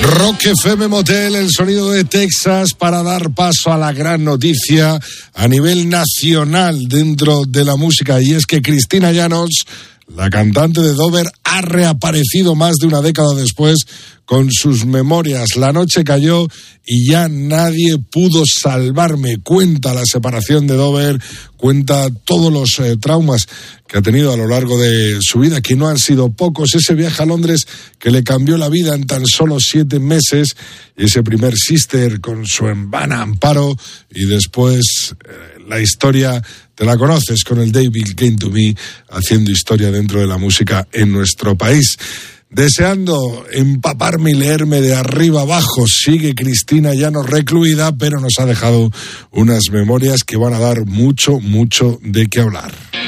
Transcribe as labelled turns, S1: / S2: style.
S1: Rock FM Motel, el sonido de Texas, para dar paso a la gran noticia a nivel nacional dentro de la música, y es que Cristina Llanos, la cantante de Dover, ha reaparecido más de una década después con sus memorias. La noche cayó y ya nadie pudo salvarme. Cuenta la separación de Dover, cuenta todos los traumas que ha tenido a lo largo de su vida, que no han sido pocos. Ese viaje a Londres que le cambió la vida en tan solo 7 meses, ese primer Sister con su hermana Amparo, y después la historia te la conoces con el David Came to Me, haciendo historia dentro de la música en nuestro país. Deseando empaparme y leerme de arriba abajo, sigue Cristina Llanos recluida, pero nos ha dejado unas memorias que van a dar mucho, mucho de qué hablar.